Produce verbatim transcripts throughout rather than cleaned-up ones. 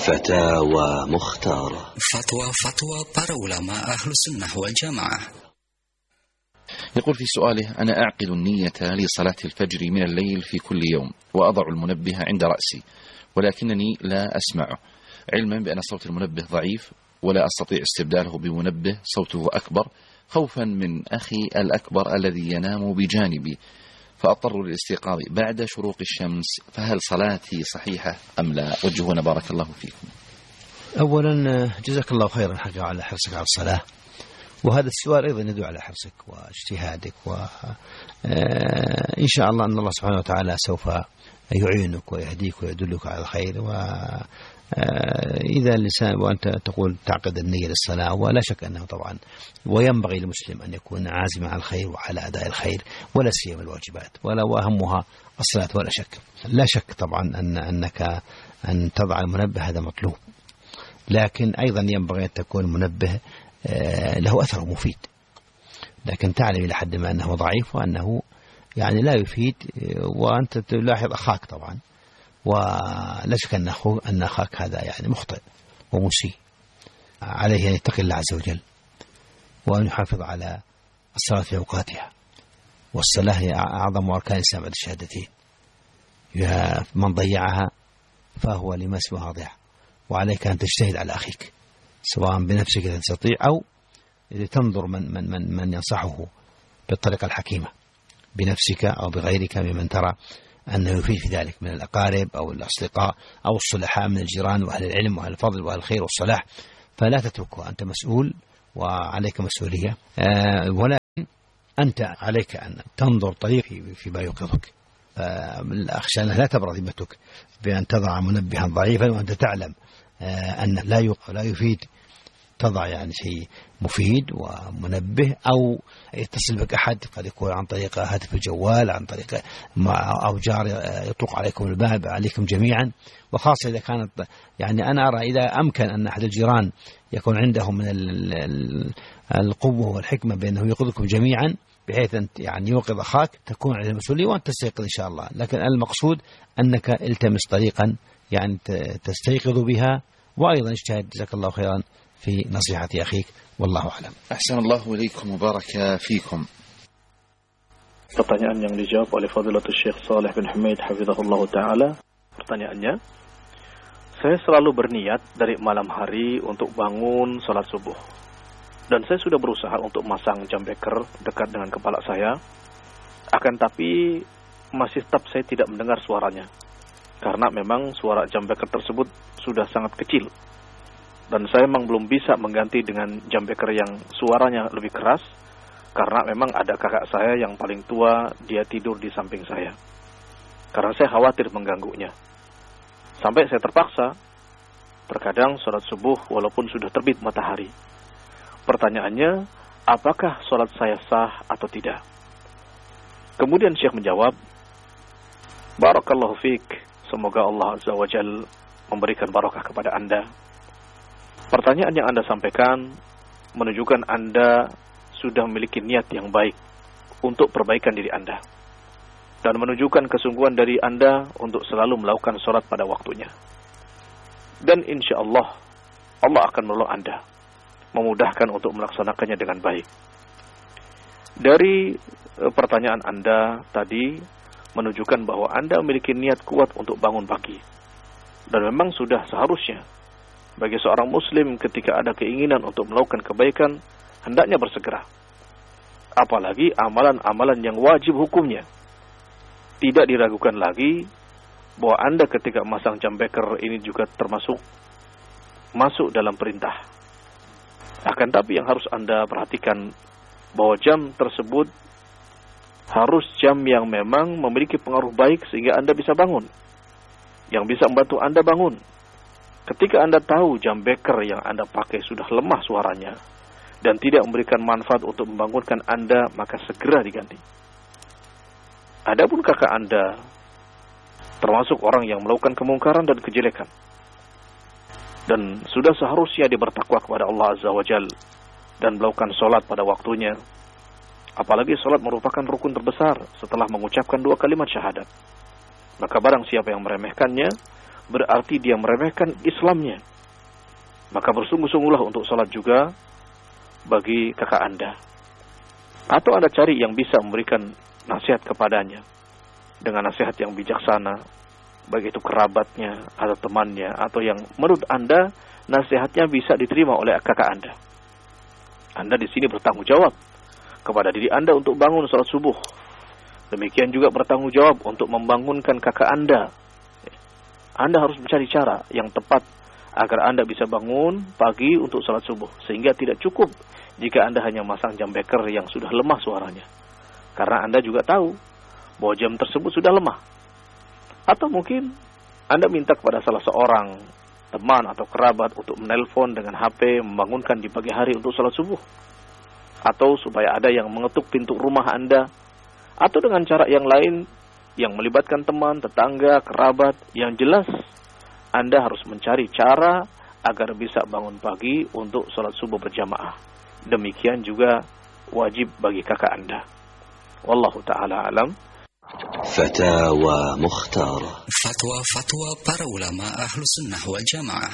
فتاوى مختارة. فتوى فتوى para ulama أهل السنة والجماعة. يقول في سؤاله: أنا أعقد النية لصلاة الفجر من الليل في كل يوم وأضع المنبه عند رأسي، ولكنني لا أسمعه، علما بأن صوت المنبه ضعيف ولا أستطيع استبداله بمنبه صوته أكبر، خوفا من أخي الأكبر الذي ينام بجانبي، فأضطر للاستيقاظ بعد شروق الشمس، فهل صلاتي صحيحة أم لا؟ وجهونا بارك الله فيكم. أولا جزاك الله خيرا حقا على حرصك على الصلاة، وهذا السؤال أيضا يدل على حرصك واجتهادك، وإن شاء الله أن الله سبحانه وتعالى سوف يعينك ويهديك ويدلك على الخير. وإذا الإنسان وأنت تقول تعقد النية للصلاة، ولا شك أنه طبعا وينبغي للمسلم أن يكون عازما على الخير وعلى أداء الخير، ولا سيما الواجبات، ولا وأهمها الصلاة، ولا شك. لا شك طبعا أن أنك أن تضع المنبه هذا مطلوب، لكن أيضا ينبغي أن تكون المنبه له أثر مفيد، لكن تعلم إلى حد ما أنه ضعيف وأنه يعني لا يفيد. وأنت تلاحظ أخاك طبعا، ولا شك أن أخوك أن أخاك هذا يعني مخطئ ومسيء، عليه أن يتقي الله عز وجل وأن يحافظ على الصلاة في أوقاتها، والصلاة هي أعظم أركان الإسلام بعد الشهادتين، من ضيعها فهو لما سواها ضيع، وعليك أن تجتهد على أخيك سواء بنفسك إذا تستطيع، أو إذا تنظر من, من, من, من ينصحه بالطريقة الحكيمة بنفسك أو بغيرك ممن ترى أنه يفيد في ذلك من الأقارب أو الأصدقاء أو الصلحاء من الجيران وأهل العلم وأهل الفضل وأهل الخير والصلاح، فلا تتركه، أنت مسؤول وعليك مسؤولية، ولكن أنت عليك أن تنظر طريقي فيما يوقظك. أخشى أنها لا تبرد ذمتك بأن تضع منبها ضعيفا وأنت تعلم أن لا لا يفيد، تضع يعني شيء مفيد ومنبه، أو يتصل بك أحد قد يكون عن طريق هاتف الجوال، عن طريق أو جار يطلق عليكم الباب عليكم جميعا، وخاصة إذا كانت يعني أنا أرى إذا أمكن أن أحد الجيران يكون عنده من القوة والحكمة بأنه يوقظكم جميعا بحيث أن يعني يوقظ أخاك، تكون على المسؤولية وأنت تستيقظ إن شاء الله. لكن المقصود أنك التمس طريقا يعني تستيقظ بها، وأيضا اجتهد جزاك الله خيرا في نصيحة أخيك، والله أعلم. أحسن الله إليكم وبارك فيكم. Pertanyaan yang dijawab oleh Fadilatul Syekh Saleh bin Hamid hafizahullah ta'ala. Pertanyaannya, saya selalu berniat dari malam hari untuk bangun salat subuh, dan saya sudah berusaha untuk masang jam beker dekat dengan kepala saya, akan tapi masih tetap saya tidak mendengar suaranya, karena memang suara jam beker tersebut sudah sangat kecil, dan saya memang belum bisa mengganti dengan jam beker yang suaranya lebih keras, karena memang ada kakak saya yang paling tua, dia tidur di samping saya, karena saya khawatir mengganggunya. Sampai saya terpaksa terkadang salat subuh walaupun sudah terbit matahari. Pertanyaannya, apakah salat saya sah atau tidak? Kemudian Syekh menjawab, Barakallahu fiik, semoga Allah Azza wa Jal memberikan barakah kepada Anda. Pertanyaan yang Anda sampaikan menunjukkan Anda sudah memiliki niat yang baik untuk perbaikan diri Anda, dan menunjukkan kesungguhan dari Anda untuk selalu melakukan sholat pada waktunya. Dan insya Allah, Allah akan menolong Anda, memudahkan untuk melaksanakannya dengan baik. Dari pertanyaan Anda tadi menunjukkan bahwa Anda memiliki niat kuat untuk bangun pagi, dan memang sudah seharusnya bagi seorang muslim ketika ada keinginan untuk melakukan kebaikan, hendaknya bersegera. Apalagi amalan-amalan yang wajib hukumnya. Tidak diragukan lagi bahwa Anda ketika masang jam beker ini juga termasuk masuk dalam perintah. Akan tapi yang harus Anda perhatikan bahwa jam tersebut harus jam yang memang memiliki pengaruh baik sehingga Anda bisa bangun, yang bisa membantu Anda bangun. Ketika Anda tahu jam beker yang Anda pakai sudah lemah suaranya dan tidak memberikan manfaat untuk membangunkan Anda, maka segera diganti. Adapun kakak Anda termasuk orang yang melakukan kemungkaran dan kejelekan, dan sudah seharusnya dia bertakwa kepada Allah Azza wa Jal dan melakukan sholat pada waktunya. Apalagi sholat merupakan rukun terbesar setelah mengucapkan dua kalimat syahadat. Maka barang siapa yang meremehkannya, berarti dia meremehkan Islamnya. Maka bersungguh-sungguhlah untuk sholat juga bagi kakak Anda. Atau Anda cari yang bisa memberikan nasihat kepadanya dengan nasihat yang bijaksana, baik itu kerabatnya atau temannya, atau yang menurut Anda nasihatnya bisa diterima oleh kakak Anda. Anda di sini bertanggung jawab kepada diri Anda untuk bangun sholat subuh. Demikian juga bertanggung jawab untuk membangunkan kakak Anda. Anda harus mencari cara yang tepat agar Anda bisa bangun pagi untuk sholat subuh. Sehingga tidak cukup jika Anda hanya masang jam beker yang sudah lemah suaranya. Karena Anda juga tahu bahwa jam tersebut sudah lemah. Atau mungkin Anda minta kepada salah seorang teman atau kerabat untuk menelpon dengan H P, membangunkan di pagi hari untuk sholat subuh. Atau supaya ada yang mengetuk pintu rumah Anda. Atau dengan cara yang lain yang melibatkan teman, tetangga, kerabat. Yang jelas Anda harus mencari cara agar bisa bangun pagi untuk sholat subuh berjamaah. Demikian juga wajib bagi kakak Anda. Wallahu ta'ala alam. Fatawa Mukhtar. Fatwa-fatwa para ulama ahlu sunnah wal jamaah.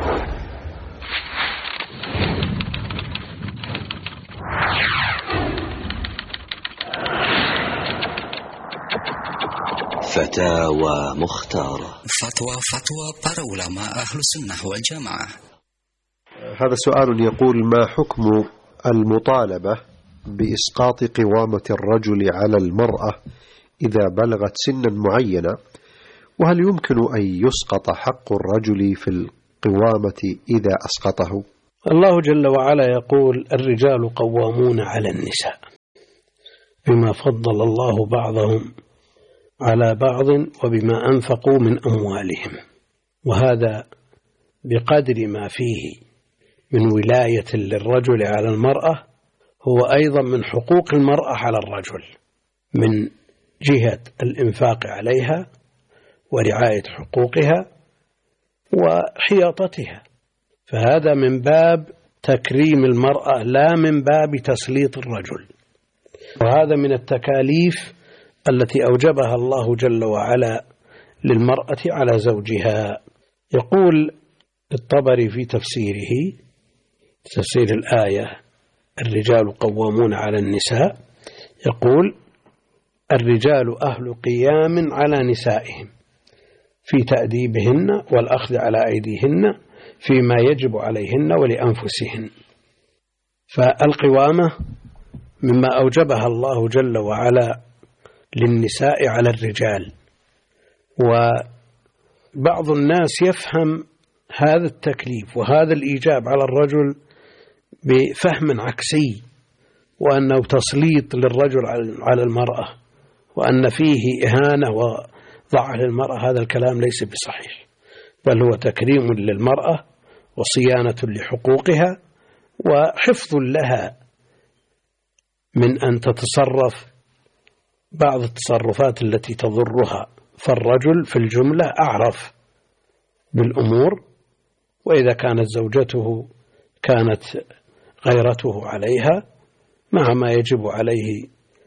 Fatawa Mukhtar. Fatwa-fatwa para ulama ahlu sunnah wal jamaah. هذا سؤال يقول: ما حكم المطالبة بإسقاط قوامة الرجل على المرأة إذا بلغت سنا معينة، وهل يمكن أن يسقط حق الرجل في القوامة إذا أسقطه؟ الله جل وعلا يقول: الرجال قوامون على النساء بما فضل الله بعضهم على بعض وبما أنفقوا من أموالهم، وهذا بقدر ما فيه من ولاية للرجل على المرأة هو أيضا من حقوق المرأة على الرجل من جهة الإنفاق عليها ورعاية حقوقها وحياطتها، فهذا من باب تكريم المرأة لا من باب تسليط الرجل. وهذا من التكاليف التي أوجبها الله جل وعلا للمرأة على زوجها. يقول الطبري في تفسيره تفسير الآية: الرجال قوامون على النساء، يقول: الرجال أهل قيام على نسائهم في تأديبهن والأخذ على أيديهن فيما يجب عليهن ولأنفسهن. فالقوامة مما أوجبها الله جل وعلا للنساء على الرجال. وبعض الناس يفهم هذا التكليف وهذا الإيجاب على الرجل بفهم عكسي، وأنه تسليط للرجل على المرأة، وأن فيه إهانة وضع للمرأة. هذا الكلام ليس بصحيح، بل هو تكريم للمرأة وصيانة لحقوقها وحفظ لها من أن تتصرف بعض التصرفات التي تضرها. فالرجل في الجملة أعرف بالأمور، وإذا كانت زوجته كانت غيرته عليها مع ما يجب عليه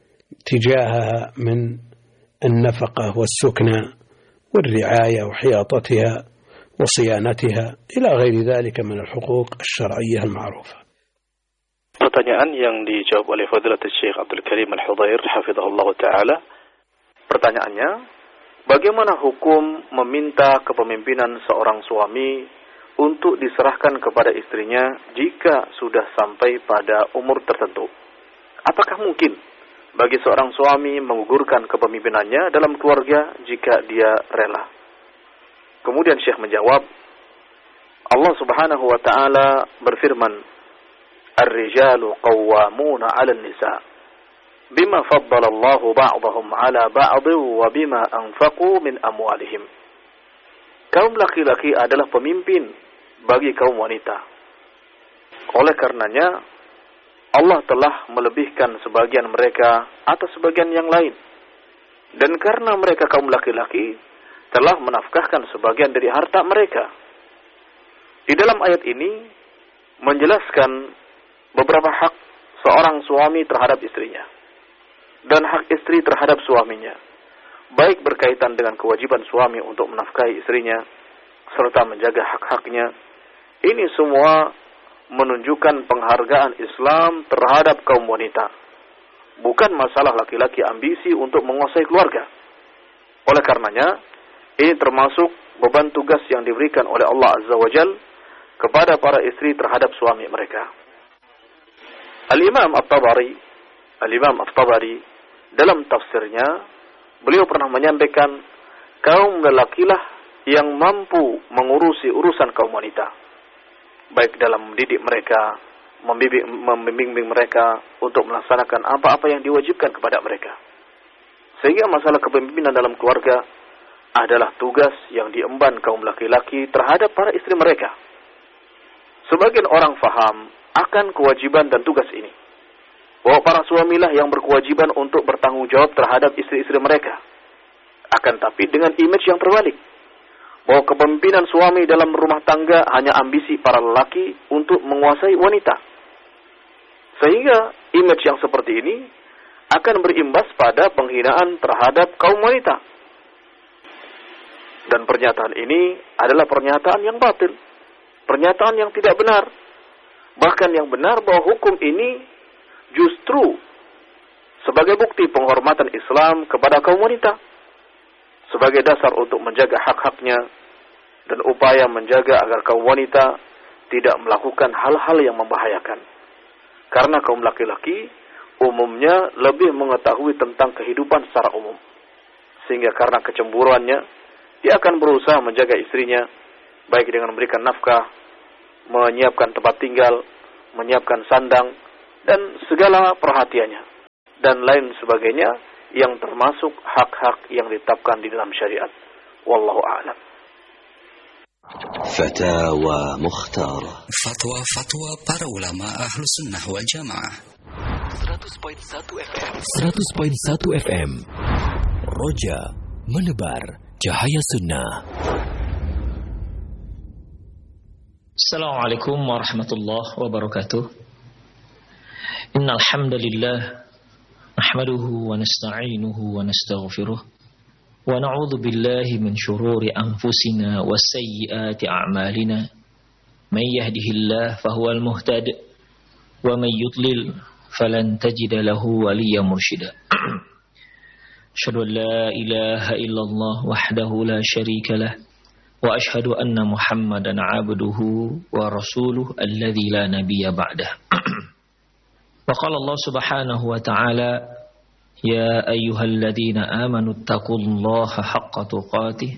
تجاهها من النفقة والسكنى والرعاية وحياطتها وصيانتها إلى غير ذلك من الحقوق الشرعية المعروفة. Pertanyaan yang dijawab oleh Fadilatul Syekh Abdul Karim Al-Hudair hafizahullah ta'ala. Pertanyaannya, bagaimana hukum meminta kepemimpinan seorang suami untuk diserahkan kepada istrinya jika sudah sampai pada umur tertentu? Apakah mungkin bagi seorang suami menggugurkan kepemimpinannya dalam keluarga jika dia rela? Kemudian Syekh menjawab, Allah Subhanahu wa ta'ala berfirman, Ar-rijalu qawwamuna 'alan nisa bima faddala Allahu ba'dahum 'ala ba'd wa bima anfaqu min amwalihim. Kaum laki-laki adalah pemimpin bagi kaum wanita. Oleh karenanya Allah telah melebihkan sebagian mereka atas sebagian yang lain. Dan karena mereka kaum laki-laki telah menafkahkan sebagian dari harta mereka. Di dalam ayat ini menjelaskan beberapa hak seorang suami terhadap istrinya dan hak istri terhadap suaminya, baik berkaitan dengan kewajiban suami untuk menafkahi istrinya serta menjaga hak-haknya. Ini semua menunjukkan penghargaan Islam terhadap kaum wanita. Bukan masalah laki-laki ambisi untuk menguasai keluarga. Oleh karenanya, ini termasuk beban tugas yang diberikan oleh Allah Azza wa Jal kepada para istri terhadap suami mereka. Al-Imam At-Tabari, Al-Imam At-Tabari dalam tafsirnya, beliau pernah menyampaikan, kaum lelakilah yang mampu mengurusi urusan kaum wanita, baik dalam mendidik mereka, membimbing, membimbing mereka untuk melaksanakan apa-apa yang diwajibkan kepada mereka. Sehingga masalah kepemimpinan dalam keluarga adalah tugas yang diemban kaum laki-laki terhadap para istri mereka. Sebagian orang faham akan kewajiban dan tugas ini, bahwa para suamilah yang berkewajiban untuk bertanggung jawab terhadap istri-istri mereka. Akan tapi dengan image yang terbalik, bahwa kepemimpinan suami dalam rumah tangga hanya ambisi para lelaki untuk menguasai wanita. Sehingga image yang seperti ini akan berimbas pada penghinaan terhadap kaum wanita. Dan pernyataan ini adalah pernyataan yang batil, pernyataan yang tidak benar. Bahkan yang benar bahwa hukum ini justru sebagai bukti penghormatan Islam kepada kaum wanita, sebagai dasar untuk menjaga hak-haknya dan upaya menjaga agar kaum wanita tidak melakukan hal-hal yang membahayakan. Karena kaum laki-laki umumnya lebih mengetahui tentang kehidupan secara umum, sehingga karena kecemburuannya dia akan berusaha menjaga istrinya, baik dengan memberikan nafkah, menyiapkan tempat tinggal, menyiapkan sandang, dan segala perhatiannya, dan lain sebagainya yang termasuk hak-hak yang ditetapkan di dalam syariat. Wallahu a'lam. Fatawa Mukhtara. Fatwa-fatwa para ulama ahlu sunnah wal jamaah. seratus koma satu F M Roja menebar cahaya sunnah. Assalamualaikum warahmatullahi wabarakatuh. Innal hamdalillah nahmaduhu wa nasta'inuhu wa nastaghfiruh wa na'udzu billahi min shururi anfusina wa sayyiati a'malina. May yahdihillahu fahuwal muhtad wa may yudlil falan tajida lahu waliyyan mursyida. Asyhadu an la ilaha illallah wahdahu la syarika lah wa asyhadu anna Muhammadan 'abduhu wa rasuluhu alladzi la nabiyya ba'dah. Wa qala Allah subhanahu wa ta'ala, ya ayyuhalladzina amanu taqullaha haqqa tuqatih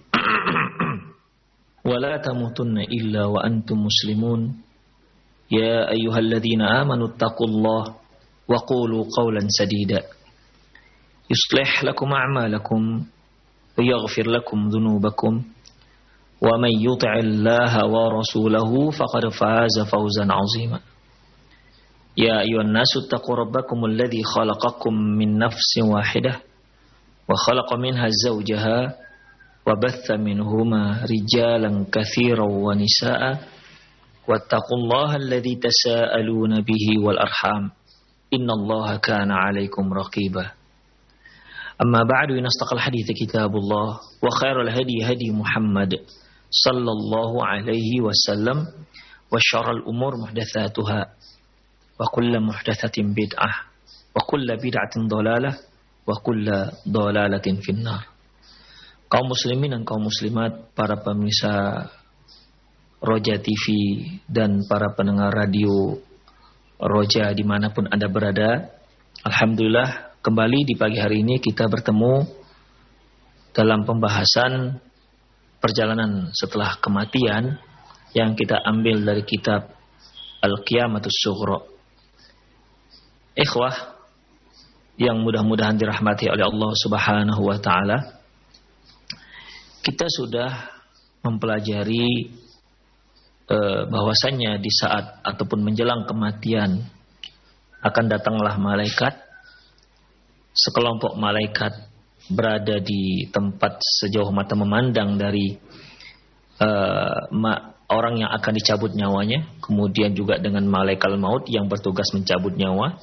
wa la tamutunna illa wa antum muslimun. Ya ayyuhalladzina amanu taqullaha wa qulu qawlan sadida yuslih lakum a'malakum wa yaghfir lakum dhunubakum wa man yuti'illaha wa rasulahu faqad faza fawzan 'azima. Ya ayyuhan nasu taqu rabbakum alladhi khalaqakum min nafsin wahidah wa khalaqa minha zawjaha wa batha minhuma rijalan katsiran wa nisaa'a wattaqullaha alladhi tasaaluna bihi wal arham innallaha kana 'alaikum raqiba. Amma ba'du, inastaqal hadithi kitabullah wa khairal hadi hadi Muhammad sallallahu alaihi wasallam wa syarrul umur muhdatsatuha wa kullu muhdatsatin bid'ah wa kullu bid'atin dhalalah wa kullu dhalalatin finnar. Kaum muslimin dan kaum muslimat, para pemirsa Roja T V dan para pendengar radio Roja dimanapun Anda berada, alhamdulillah kembali di pagi hari ini kita bertemu dalam pembahasan perjalanan setelah kematian yang kita ambil dari kitab Al-Qiyamatus Sughra. Ikhwah yang mudah-mudahan dirahmati oleh Allah Subhanahu wa taala, kita sudah mempelajari eh, bahwasannya di saat ataupun menjelang kematian akan datanglah malaikat. Sekelompok malaikat berada di tempat sejauh mata memandang dari uh, ma- orang yang akan dicabut nyawanya, kemudian juga dengan malaikat maut yang bertugas mencabut nyawa.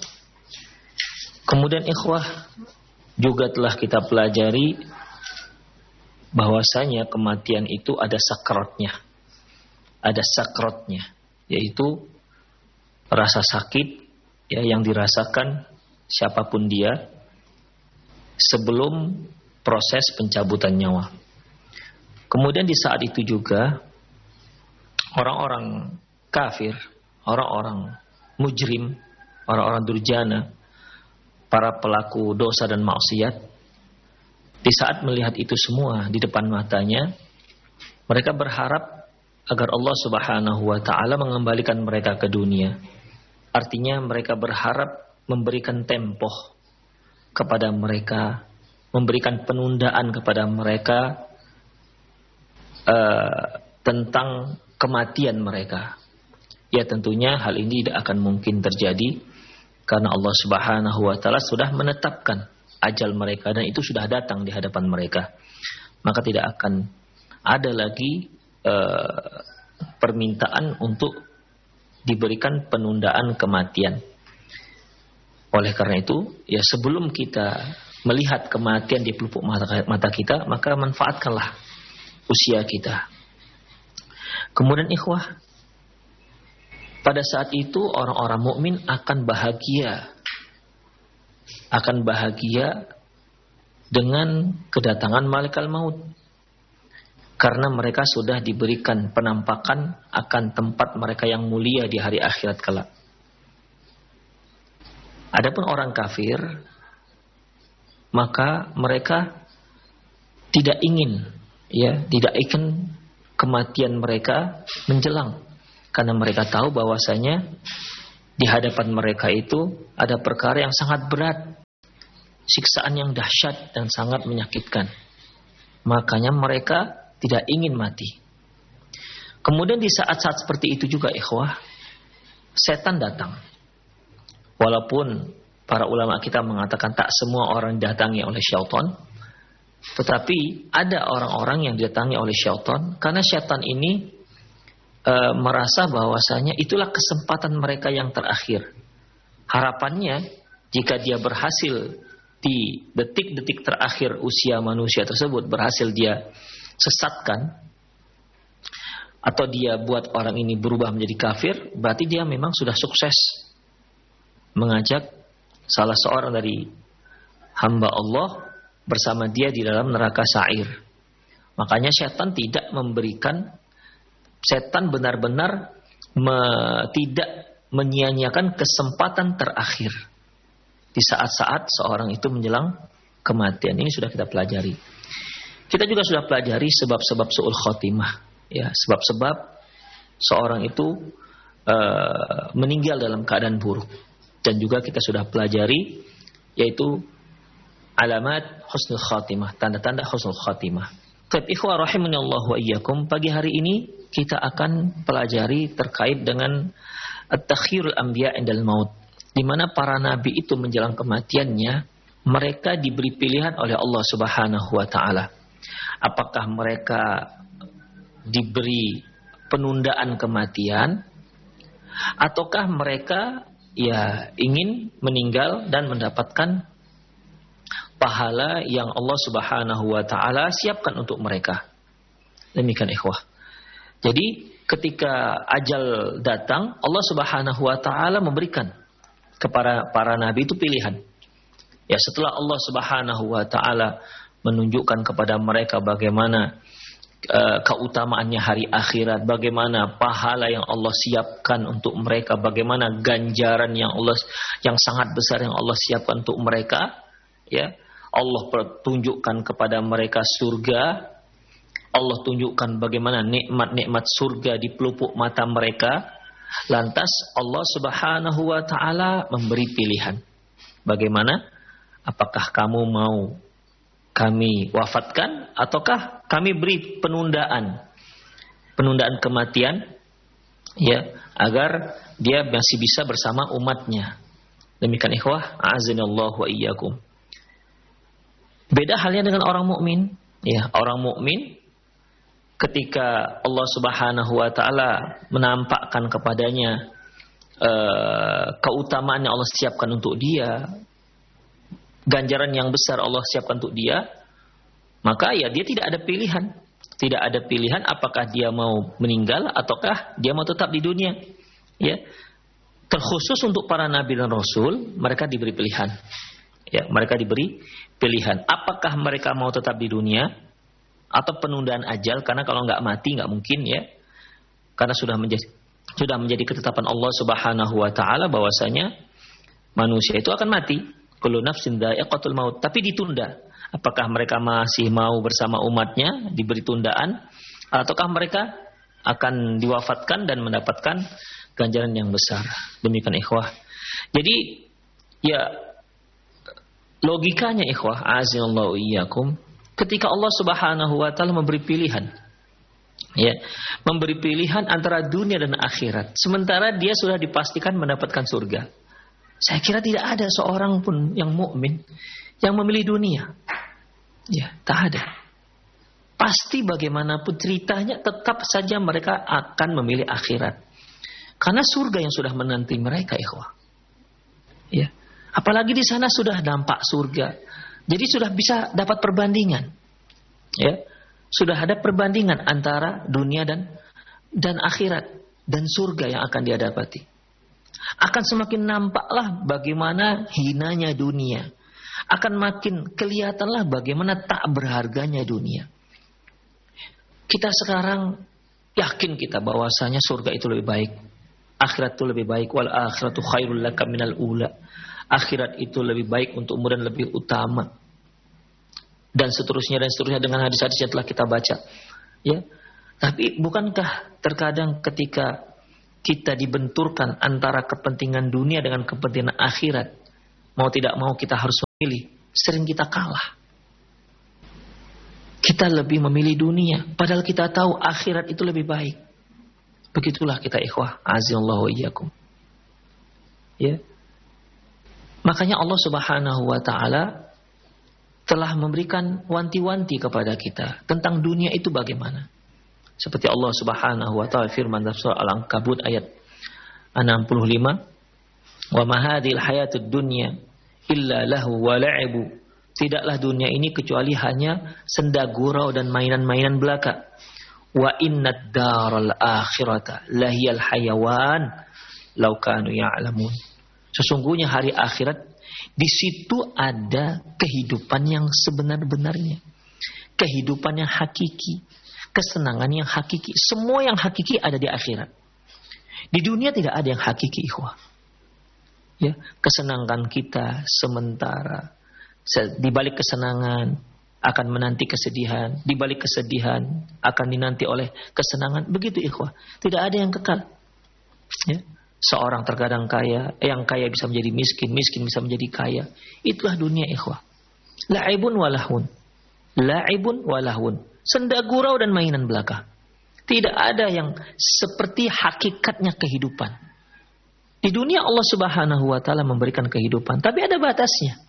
Kemudian ikhwah juga telah kita pelajari bahwasanya kematian itu ada sakratnya. Ada sakratnya, yaitu rasa sakit ya yang dirasakan siapapun dia sebelum proses pencabutan nyawa. Kemudian di saat itu juga orang-orang kafir, orang-orang mujrim, orang-orang durjana, para pelaku dosa dan maksiat, di saat melihat itu semua di depan matanya, mereka berharap agar Allah Subhanahu wa ta'ala mengembalikan mereka ke dunia. Artinya mereka berharap memberikan tempoh kepada mereka, memberikan penundaan kepada mereka uh, tentang kematian mereka. Ya tentunya hal ini tidak akan mungkin terjadi karena Allah Subhanahu wa ta'ala sudah menetapkan ajal mereka dan itu sudah datang di hadapan mereka. Maka tidak akan ada lagi uh, permintaan untuk diberikan penundaan kematian. Oleh karena itu, ya sebelum kita melihat kematian di pelupuk mata, mata kita, maka manfaatkanlah usia kita. Kemudian ikhwah, pada saat itu orang-orang mukmin akan bahagia, akan bahagia dengan kedatangan malaikat maut, karena mereka sudah diberikan penampakan akan tempat mereka yang mulia di hari akhirat kelak. Adapun orang kafir, maka mereka tidak ingin, ya, tidak ingin kematian mereka menjelang, karena mereka tahu bahwasanya di hadapan mereka itu ada perkara yang sangat berat, siksaan yang dahsyat dan sangat menyakitkan. Makanya mereka tidak ingin mati. Kemudian di saat-saat seperti itu juga ikhwah, setan datang. Walaupun para ulama kita mengatakan tak semua orang didatangi oleh syaitan, tetapi ada orang-orang yang didatangi oleh syaitan karena syaitan ini e, merasa bahwasanya itulah kesempatan mereka yang terakhir. Harapannya jika dia berhasil di detik-detik terakhir usia manusia tersebut, berhasil dia sesatkan atau dia buat orang ini berubah menjadi kafir, berarti dia memang sudah sukses mengajak salah seorang dari hamba Allah bersama dia di dalam neraka sa'ir. Makanya setan tidak memberikan, setan benar-benar me, tidak menyia-nyiakan kesempatan terakhir di saat-saat seorang itu menjelang kematian. Ini sudah kita pelajari. Kita juga sudah pelajari sebab-sebab su'ul khotimah, ya, sebab-sebab seorang itu uh, meninggal dalam keadaan buruk. Dan juga kita sudah pelajari yaitu alamat husnul khotimah, tanda-tanda husnul khotimah. Baik, ikhwah rahimani Allah wa iyyakum, pagi hari ini kita akan pelajari terkait dengan at-takhirul anbiya indal maut, di mana para nabi itu menjelang kematiannya mereka diberi pilihan oleh Allah Subhanahu wa taala. Apakah mereka diberi penundaan kematian ataukah mereka ya ingin meninggal dan mendapatkan pahala yang Allah Subhanahu wa taala siapkan untuk mereka. Demikian ikhwah. Jadi ketika ajal datang, Allah Subhanahu wa taala memberikan kepada para nabi itu pilihan. Ya, setelah Allah Subhanahu wa taala menunjukkan kepada mereka bagaimana uh, keutamaannya hari akhirat, bagaimana pahala yang Allah siapkan untuk mereka, bagaimana ganjaran yang Allah yang sangat besar yang Allah siapkan untuk mereka, ya. Allah tunjukkan kepada mereka surga, Allah tunjukkan bagaimana nikmat-nikmat surga di pelupuk mata mereka. Lantas Allah Subhanahu wa taala memberi pilihan. Bagaimana? Apakah kamu mau kami wafatkan ataukah kami beri penundaan? Penundaan kematian, ya, agar dia masih bisa bersama umatnya. Demikian ikhwah, a'azinallahu wa iyyakum. Beda halnya dengan orang mukmin, ya, orang mukmin ketika Allah Subhanahu wa taala menampakkan kepadanya uh, keutamaan yang Allah siapkan untuk dia, ganjaran yang besar Allah siapkan untuk dia, Maka ya dia tidak ada pilihan. Tidak ada pilihan apakah dia mau meninggal ataukah dia mau tetap di dunia. Ya. Terkhusus untuk para nabi dan rasul, mereka diberi pilihan. Ya, mereka diberi pilihan. Apakah mereka mau tetap di dunia atau penundaan ajal, karena kalau nggak mati nggak mungkin ya. Karena sudah menjadi sudah menjadi ketetapan Allah Subhanahu wa taala bahwasanya manusia itu akan mati. Kullu nafsin dha'iqatul maut, tapi ditunda. Apakah mereka masih mau bersama umatnya diberi tundaan ataukah mereka akan diwafatkan dan mendapatkan ganjaran yang besar. Demikian ikhwah. Jadi ya logikanya ikhwah, azinallahu iyyakum, ketika Allah Subhanahu wa taala memberi pilihan, ya, memberi pilihan antara dunia dan akhirat, sementara dia sudah dipastikan mendapatkan surga. Saya kira tidak ada seorang pun yang mukmin yang memilih dunia. Ya, tak ada. Pasti bagaimanapun ceritanya tetap saja mereka akan memilih akhirat. Karena surga yang sudah menanti mereka, ikhwah. Ya. Apalagi di sana sudah nampak surga. Jadi sudah bisa dapat perbandingan. Ya. Sudah ada perbandingan antara dunia dan dan akhirat dan surga yang akan dia dapati. Akan semakin nampaklah bagaimana hinanya dunia. Akan makin kelihatanlah bagaimana tak berharganya dunia. Kita sekarang yakin kita bahwasanya surga itu lebih baik. Akhirat itu lebih baik. Wal akhiratu khairul laka minal ula. Akhirat itu lebih baik untukmu dan lebih utama. Dan seterusnya dan seterusnya dengan hadis-hadis yang telah kita baca. Ya. Tapi bukankah terkadang ketika kita dibenturkan antara kepentingan dunia dengan kepentingan akhirat, mau tidak mau kita harus memilih, sering kita kalah. Kita lebih memilih dunia, padahal kita tahu akhirat itu lebih baik. Begitulah kita ikhwah, azallahu iyyakum. Ya. Makanya Allah Subhanahu wa taala telah memberikan wanti-wanti kepada kita tentang dunia itu bagaimana. Seperti Allah Subhanahu wa taala firman dalam surah Al-Ankabut ayat enam puluh lima, "Wa ma hadhil hayatud dunya illa lahu wa la'ibu." Tidaklah dunia ini kecuali hanya senda gurau dan mainan-mainan belaka. Wa innad daral akhirata lahiyal hayawan law kanu ya'lamun. Sesungguhnya hari akhirat di situ ada kehidupan yang sebenar-benarnya. Kehidupan yang hakiki, kesenangan yang hakiki. Semua yang hakiki ada di akhirat. Di dunia tidak ada yang hakiki, ikhwah. Ya, kesenangan kita sementara. Di balik kesenangan akan menanti kesedihan, di balik kesedihan akan dinanti oleh kesenangan. Begitu ikhwah. Tidak ada yang kekal. Ya. Seorang terkadang kaya, yang kaya bisa menjadi miskin, miskin bisa menjadi kaya. Itulah dunia ikhwah. La'ibun walahun. La'ibun walahun. Senda gurau dan mainan belaka. Tidak ada yang seperti hakikatnya kehidupan. Di dunia Allah Subhanahu wa taala memberikan kehidupan, tapi ada batasnya.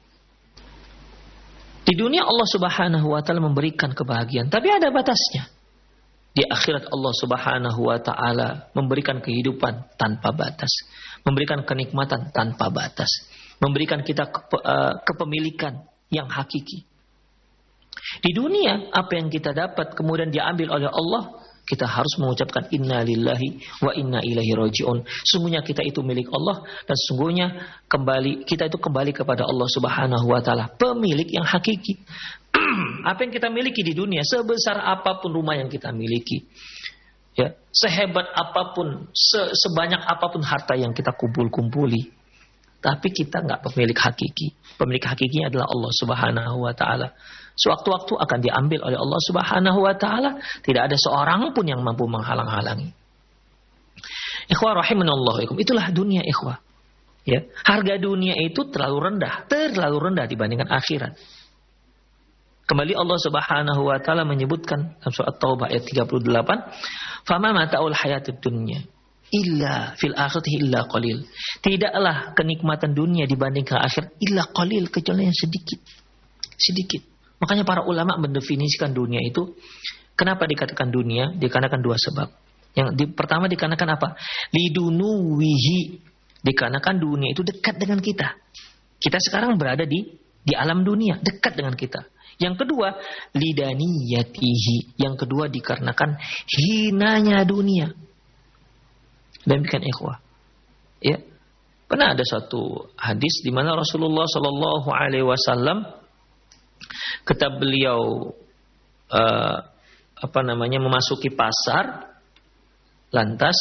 Di dunia Allah Subhanahu wa taala memberikan kebahagiaan, tapi ada batasnya. Di akhirat Allah Subhanahu wa taala memberikan kehidupan tanpa batas, memberikan kenikmatan tanpa batas, memberikan kita kepe, uh, kepemilikan yang hakiki. Di dunia apa yang kita dapat kemudian diambil oleh Allah, kita harus mengucapkan inna lillahi wa inna ilaihi raji'un. Sungguhnya kita itu milik Allah dan sungguhnya kembali kita itu kembali kepada Allah Subhanahu wa taala, pemilik yang hakiki. Apa yang kita miliki di dunia, sebesar apapun rumah yang kita miliki, ya, sehebat apapun, se sebanyak apapun harta yang kita kumpul-kumpuli, tapi kita nggak pemilik hakiki. Pemilik hakikinya adalah Allah Subhanahu wa taala. Sewaktu-waktu akan diambil oleh Allah Subhanahu wa taala, tidak ada seorang pun yang mampu menghalang-halangi. Ikhwah rahimanallah, itulah dunia ikhwah. Ya, harga dunia itu terlalu rendah, terlalu rendah dibandingkan akhirat. Kembali Allah Subhanahu wa taala menyebutkan dalam surah At-Taubah ayat tiga puluh delapan, "Fama mata'ul hayatid dunya illa fil akhirati illa qalil." Tidaklah kenikmatan dunia dibandingkan akhirat illa qalil, kecuali yang sedikit. Sedikit. Makanya para ulama mendefinisikan dunia itu, kenapa dikatakan dunia? Dikarenakan dua sebab. Yang di, pertama dikarenakan apa? Lidunuwihi. Dikarenakan dunia itu dekat dengan kita. Kita sekarang berada di di alam dunia, dekat dengan kita. Yang kedua, lidaniyatihi. Yang kedua dikarenakan hinanya dunia. Demikian ikhwah. Ya. Pernah ada suatu hadis di mana Rasulullah Shallallahu Alaihi Wasallam ketika beliau uh, apa namanya memasuki pasar, lantas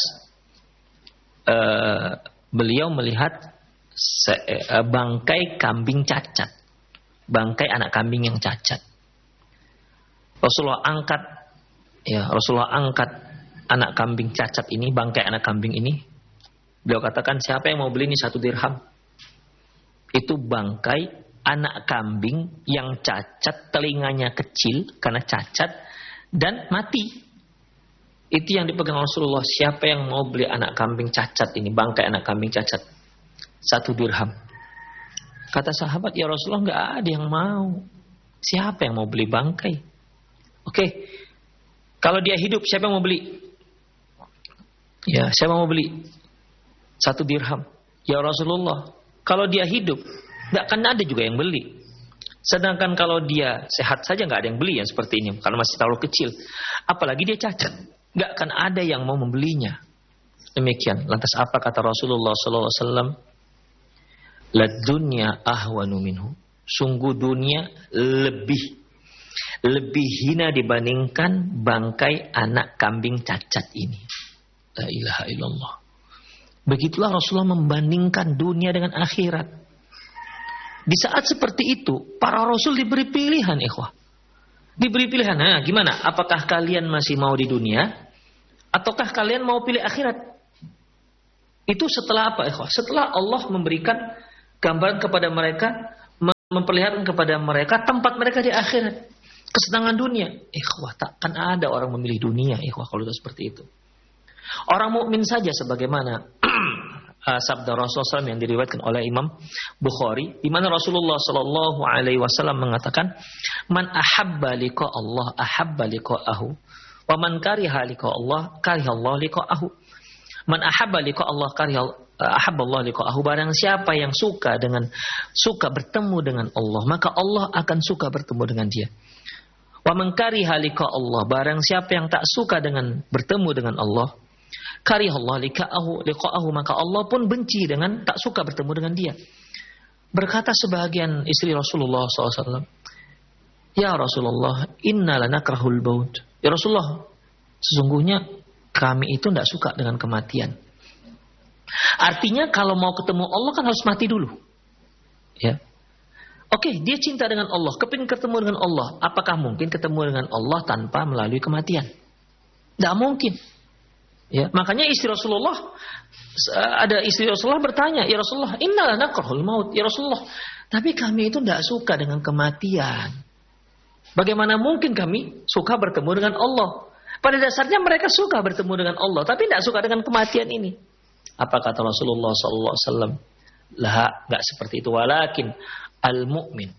uh, beliau melihat se- uh, bangkai kambing cacat, bangkai anak kambing yang cacat. Rasulullah angkat, ya Rasulullah angkat anak kambing cacat ini, bangkai anak kambing ini. Beliau katakan, siapa yang mau beli ini satu dirham? Itu bangkai anak kambing yang cacat, telinganya kecil karena cacat dan mati. Itu yang dipegang Rasulullah. Siapa yang mau beli anak kambing cacat ini, bangkai anak kambing cacat? Satu dirham. Kata sahabat, ya Rasulullah nggak ada yang mau. Siapa yang mau beli bangkai? Oke, kalau dia hidup siapa yang mau beli? Ya, siapa yang mau beli? Satu dirham. Ya Rasulullah, kalau dia hidup, nggak akan ada juga yang beli. Sedangkan kalau dia sehat saja nggak ada yang beli yang seperti ini, karena masih terlalu kecil. Apalagi dia cacat, nggak akan ada yang mau membelinya. Demikian. Lantas apa kata Rasulullah Sallallahu Alaihi Wasallam? Lad dunya ahwanu minhu. Sungguh dunia lebih lebih hina dibandingkan bangkai anak kambing cacat ini. La ilaha illallah. Begitulah Rasulullah membandingkan dunia dengan akhirat. Di saat seperti itu, para Rasul diberi pilihan, ikhwah. Diberi pilihan, nah gimana? Apakah kalian masih mau di dunia? Ataukah kalian mau pilih akhirat? Itu setelah apa, ikhwah? Setelah Allah memberikan gambaran kepada mereka, memperlihatkan kepada mereka tempat mereka di akhirat. Kesenangan dunia. Ikhwah, takkan ada orang memilih dunia, ikhwah, kalau itu seperti itu. Orang mukmin saja sebagaimana uh, sabda Rasulullah shallallahu alaihi wasallam yang diriwayatkan oleh Imam Bukhari, di mana Rasulullah Shallallahu Alaihi Wasallam mengatakan, "Man ahabba liqa Allah ahabba liqa'ahu, wa man kariha liqa Allah kariha Allah liqa'ahu." Man ahabba liqa Allah kariha ahabba Allah liqa'ahu. Barang siapa yang suka dengan suka bertemu dengan Allah, maka Allah akan suka bertemu dengan dia. Wa man kariha liqa Allah. Barang siapa yang tak suka dengan bertemu dengan Allah, karihallahu liqa'ahu liqa'ahu, maka Allah pun benci dengan tak suka bertemu dengan dia. Berkata sebagian istri Rasulullah shallallahu alaihi wasallam, ya Rasulullah, inna lanakrahul maut. Ya Rasulullah, sesungguhnya kami itu tidak suka dengan kematian. Artinya kalau mau ketemu Allah kan harus mati dulu. Ya. Oke, dia cinta dengan Allah, kepingin ketemu dengan Allah. Apakah mungkin ketemu dengan Allah tanpa melalui kematian? Tidak mungkin. Ya, makanya istri Rasulullah, ada istri Rasulullah bertanya, ya Rasulullah, inna lanakrahul maut. Ya Rasulullah, tapi kami itu tidak suka dengan kematian. Bagaimana mungkin kami suka bertemu dengan Allah? Pada dasarnya mereka suka bertemu dengan Allah, tapi tidak suka dengan kematian ini. Apa kata Rasulullah Sallallahu Alaihi Wasallam? Lah, nggak seperti itu. Walakin al-mu'min.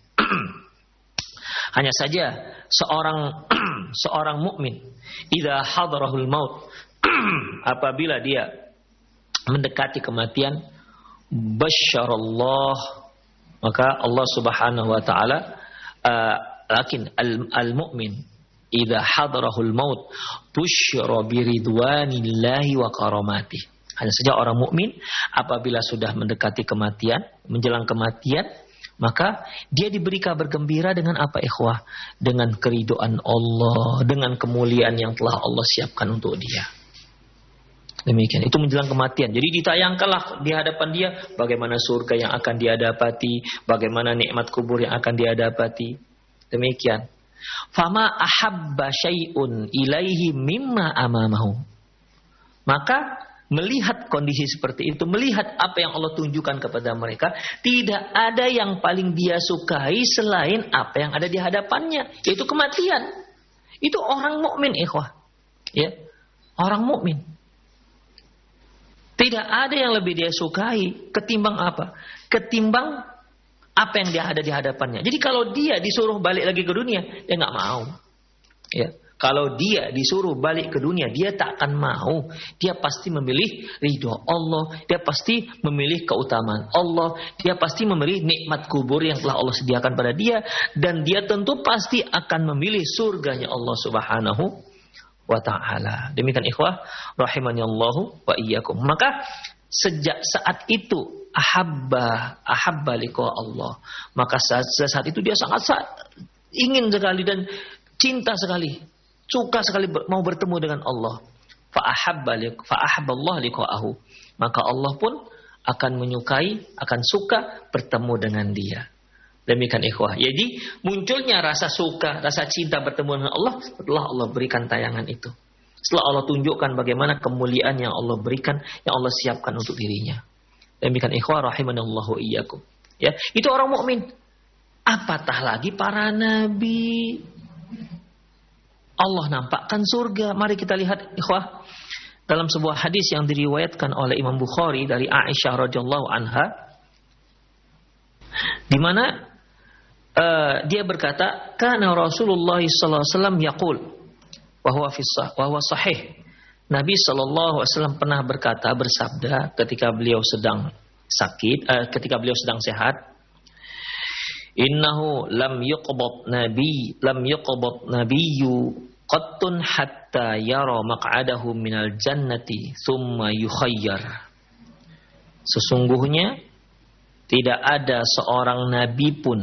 Hanya saja seorang seorang mukmin, idza hadarahul maut, apabila dia mendekati kematian, basyarallah, maka Allah Subhanahu wa taala uh, lakin al-mu'min idza hadarahul maut busyira biridwanillahi wa karamatihi. Hanya saja orang mukmin apabila sudah mendekati kematian, menjelang kematian, maka dia diberi kabar gembira dengan apa, ikhwah? Dengan keridhaan Allah, dengan kemuliaan yang telah Allah siapkan untuk dia. Demikian, itu menjelang kematian. Jadi ditayangkanlah di hadapan dia bagaimana surga yang akan dia dapati, bagaimana nikmat kubur yang akan dia dapati. Demikian. Fama ahabba syai'un ilaihi mimma amamahu. Maka melihat kondisi seperti itu, melihat apa yang Allah tunjukkan kepada mereka, tidak ada yang paling dia sukai selain apa yang ada di hadapannya, yaitu kematian. Itu orang mukmin, ikhwah. Ya, orang mukmin. Tidak ada yang lebih dia sukai ketimbang apa? Ketimbang apa yang dia ada di hadapannya. Jadi kalau dia disuruh balik lagi ke dunia, dia nggak mau. Ya. Kalau dia disuruh balik ke dunia, dia tak akan mau. Dia pasti memilih ridho Allah. Dia pasti memilih keutamaan Allah. Dia pasti memilih nikmat kubur yang telah Allah sediakan pada dia. Dan dia tentu pasti akan memilih surganya Allah subhanahu wa ta'ala. Demikian ikhwah, rahimanillahu wa iyyakum. Maka sejak saat itu, ahabba, ahabba liqa Allah. Maka saat, saat itu dia sangat ingin sekali dan cinta sekali. Suka sekali mau bertemu dengan Allah. Fa'ahabballah liqa'ahu. Maka Allah pun akan menyukai, akan suka bertemu dengan dia. Demikian ikhwah. Jadi munculnya rasa suka, rasa cinta bertemu dengan Allah setelah Allah berikan tayangan itu. Setelah Allah tunjukkan bagaimana kemuliaan yang Allah berikan, yang Allah siapkan untuk dirinya. Demikian ikhwah rahimanallahu iyyakum. Ya, itu orang mukmin. Apatah lagi para nabi. Allah nampakkan surga. Mari kita lihat ikhwah dalam sebuah hadis yang diriwayatkan oleh Imam Bukhari dari Aisyah radhiyallahu anha, di mana uh, dia berkata, kana Rasulullah sallallahu alaihi wasallam yaqul wa huwa fi wa huwa sahih. Nabi sallallahu alaihi wasallam pernah berkata, bersabda ketika beliau sedang sakit, uh, ketika beliau sedang sehat, innahu lam yuqbad nabi lam yuqbad nabiyyu qattun hatta yara maq'adahu minal jannati thumma yukhayyar. Sesungguhnya tidak ada seorang nabi pun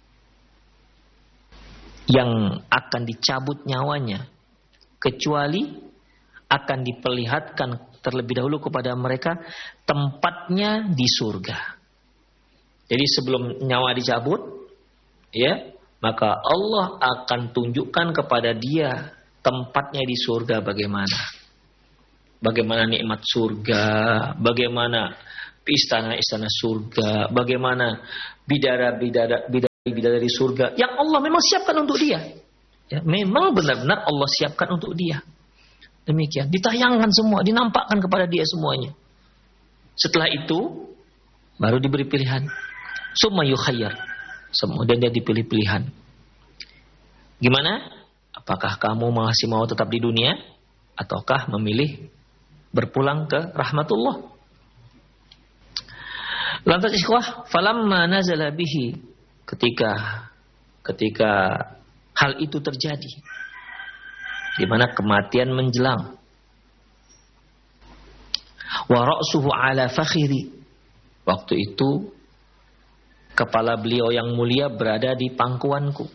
yang akan dicabut nyawanya kecuali akan diperlihatkan terlebih dahulu kepada mereka tempatnya di surga. Jadi sebelum nyawa dicabut, ya, maka Allah akan tunjukkan kepada dia tempatnya di surga bagaimana. Bagaimana nikmat surga, bagaimana istana-istana surga, bagaimana bidara-bidara bidadari surga yang Allah memang siapkan untuk dia. Ya, memang benar-benar Allah siapkan untuk dia. Demikian, ditayangkan semua, dinampakkan kepada dia semuanya. Setelah itu baru diberi pilihan. Summa yukhayyar. Kemudian dia dipilih pilihan. Gimana? Apakah kamu masih mau tetap di dunia ataukah memilih berpulang ke rahmatullah? Lantas ikhwah, falamma nazala bihi, ketika ketika hal itu terjadi, di mana kematian menjelang, wa ra'suhu ala fakhiri, waktu itu kepala beliau yang mulia berada di pangkuanku.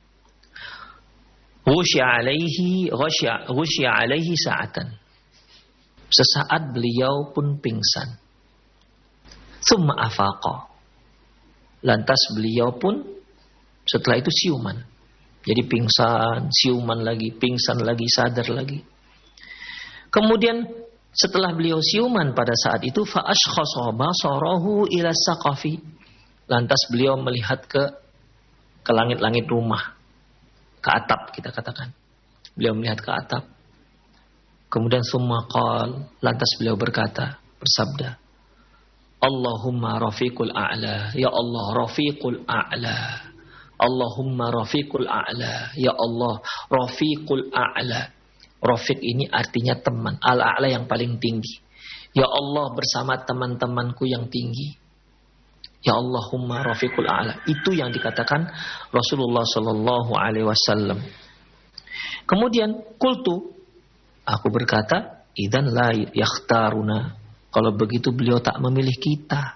Ghusya alaihi ghusya ghusya alaihi sa'atan. Sesaat beliau pun pingsan. Tsumma afaqa. Lantas beliau pun setelah itu siuman. Jadi pingsan, siuman lagi, pingsan lagi, sadar lagi. Kemudian setelah beliau siuman pada saat itu, fa ashkhasa basarahu ila saqafi. Lantas beliau melihat ke ke langit-langit rumah, ke atap kita katakan. Beliau melihat ke atap. Kemudian summa qal, lantas beliau berkata, bersabda, Allahumma rafiqul a'la, ya Allah rafiqul a'la. Allahumma rafiqul a'la, ya Allah rafiqul a'la. Rafiq ini artinya teman, al-a'la yang paling tinggi. Ya Allah bersama teman-temanku yang tinggi. Ya Allahumma rafiqul a'la. Itu yang dikatakan Rasulullah sallallahu alaihi wasallam. Kemudian qultu, aku berkata, idzan la yakhtaruna. Kalau begitu beliau tak memilih kita.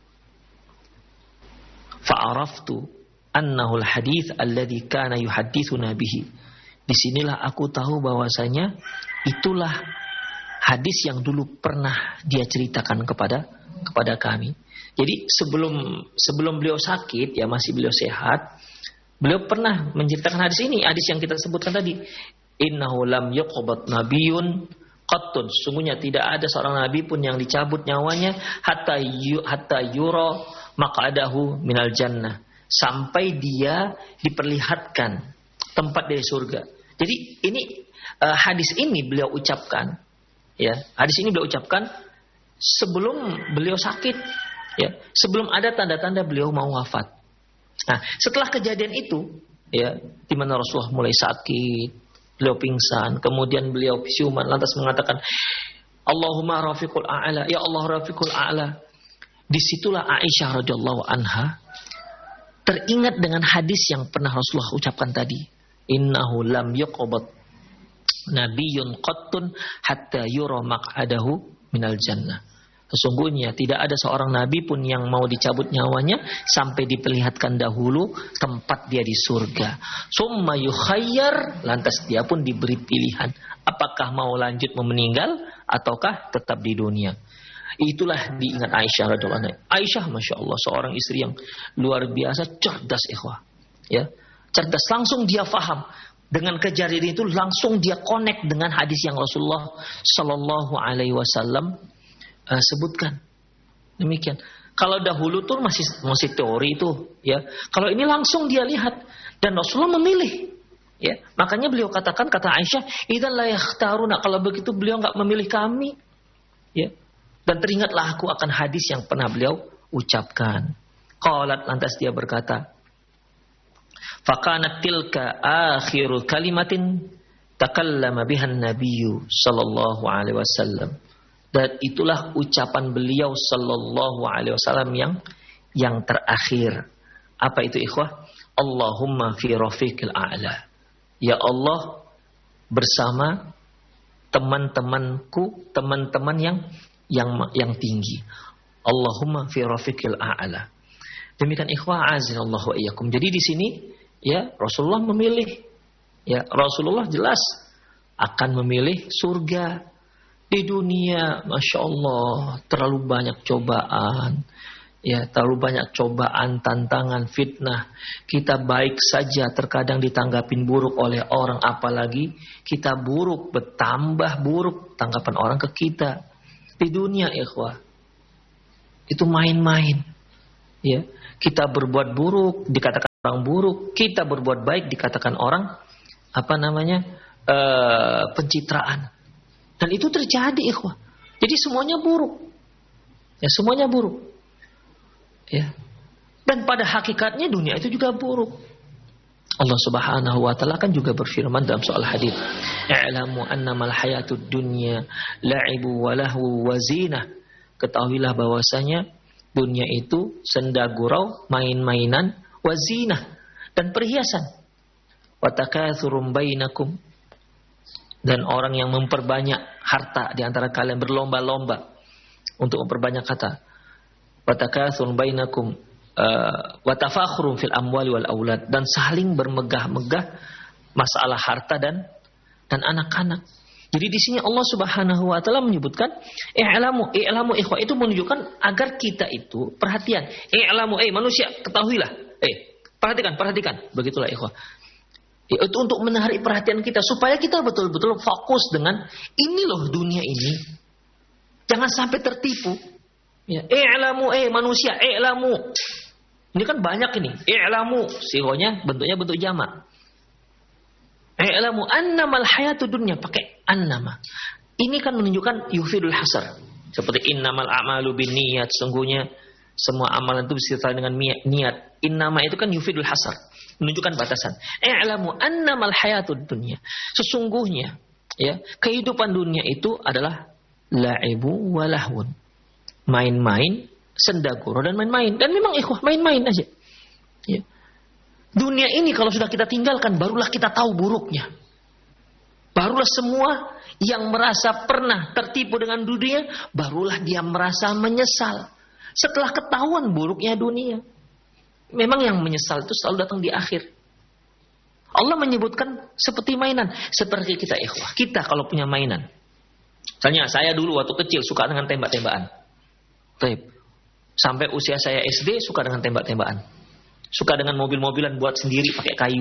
Fa'araftu annahu al-hadits alladhi kana yuhaddithuna bihi. Disinilah aku tahu bahwasanya itulah hadis yang dulu pernah dia ceritakan kepada kepada kami. Jadi sebelum sebelum beliau sakit, ya masih beliau sehat, beliau pernah menceritakan hadis ini, hadis yang kita sebutkan tadi. Innahu lam yuqbad nabiyyun qattun. Sungguhnya tidak ada seorang nabi pun yang dicabut nyawanya hatta yu, hatta yura maq'adahu minal jannah, sampai dia diperlihatkan tempat dari surga. Jadi ini uh, hadis ini beliau ucapkan, ya. Hadis ini beliau ucapkan sebelum beliau sakit. Ya, sebelum ada tanda-tanda beliau mau wafat. Nah, setelah kejadian itu, ya, di mana Rasulullah mulai sakit, beliau pingsan, kemudian beliau siuman, lantas mengatakan, Allahumma rafiqul a'la, ya Allah rafiqul a'la. Disitulah Aisyah radhiyallahu anha teringat dengan hadis yang pernah Rasulullah ucapkan tadi. Innahu lam yuqbad nabiyyun qattun hatta yura maq'adahu minal jannah. Sesungguhnya tidak ada seorang nabi pun yang mau dicabut nyawanya sampai diperlihatkan dahulu tempat dia di surga. Summa yukhayyar, lantas dia pun diberi pilihan, apakah mau lanjut meninggal ataukah tetap di dunia. Itulah diingat Aisyah radhiyallahu anha. Aisyah Masya Allah seorang istri yang luar biasa cerdas ikhwah. Ya, cerdas, langsung dia faham. Dengan kejadian itu langsung dia connect dengan hadis yang Rasulullah Sallallahu Alaihi Wasallam uh, sebutkan. Demikian. Kalau dahulu tuh masih masih teori itu, ya. Kalau ini langsung dia lihat dan Rasulullah memilih, ya. Makanya beliau katakan, kata Aisyah, idzan la yakhtaruna, kalau begitu beliau enggak memilih kami, ya. Dan teringatlah aku akan hadis yang pernah beliau ucapkan. Qalat, lantas dia berkata, Fakanat tilka akhiru kalimatin takallama bihan nabiyyu sallallahu alaihi wasallam. Dan itulah ucapan beliau sallallahu alaihi wasallam yang yang terakhir. Apa itu ikhwah? Allahumma fi rafiqil a'la. Ya Allah, bersama teman-temanku, teman-teman yang yang yang tinggi. Allahumma fi rafiqil a'la. Demikian ikhwah azinallahu iyyakum. Jadi di sini ya Rasulullah memilih, ya Rasulullah jelas akan memilih surga. Di dunia Masya Allah terlalu banyak cobaan, ya terlalu banyak cobaan, tantangan, fitnah. Kita baik saja terkadang ditanggapin buruk oleh orang, apalagi kita buruk, bertambah buruk tanggapan orang ke kita. Di dunia ikhwah itu main-main, ya kita berbuat buruk dikatakan orang buruk, kita berbuat baik dikatakan orang apa namanya uh, pencitraan, dan itu terjadi ikhwah. Jadi semuanya buruk, ya semuanya buruk, ya. Dan pada hakikatnya dunia itu juga buruk. Allah Subhanahu wa taala kan juga berfirman dalam soal hadis, "I'lamu annamal hayatud dunya la'ibu wa lahu wa zinah." Ketahuilah bahwasanya dunia itu senda gurau, main-mainan, wazinah, dan perhiasan. Wa takatsurum bainakum, dan orang yang memperbanyak harta di antara kalian, berlomba-lomba untuk memperbanyak harta. Wa takatsurum bainakum uh, wa tafakhurum fil amwali wal aulad, dan saling bermegah-megah masalah harta dan dan anak-anak. Jadi di sini Allah Subhanahu wa taala menyebutkan i'lamu, i'lamu ikhwah, itu menunjukkan agar kita itu perhatian. I'lamu, eh manusia, ketahuilah. Eh, perhatikan, perhatikan. Begitulah ikhwah. Itu untuk menarik perhatian kita supaya kita betul-betul fokus dengan ini loh dunia ini. Jangan sampai tertipu. Ya, i'lamu, eh manusia, i'lamu. Ini kan banyak ini. I'lamu, sigonya bentuknya bentuk jamak. I'lamu annamal hayatud dunya, pakai annama. Ini kan menunjukkan yufidul hasar. Seperti innamal a'malu binniyat, sungguhnya semua amalan itu disertai dengan niat. Innama itu kan yufidul hasar, menunjukkan batasan. I'lamu annamal hayatud dunya, sesungguhnya ya kehidupan dunia itu adalah la'ibu wa lahwun, main-main, senda gurau dan main-main. Dan memang ikhwah main-main aja. Ya. Dunia ini kalau sudah kita tinggalkan, barulah kita tahu buruknya. Barulah semua yang merasa pernah tertipu dengan dunia, barulah dia merasa menyesal setelah ketahuan buruknya dunia. Memang yang menyesal itu selalu datang di akhir. Allah menyebutkan seperti mainan. Seperti kita ikhwah, kita kalau punya mainan. Misalnya saya dulu waktu kecil suka dengan tembak-tembakan. Sampai usia saya S D suka dengan tembak-tembakan. Suka dengan mobil-mobilan buat sendiri pakai kayu.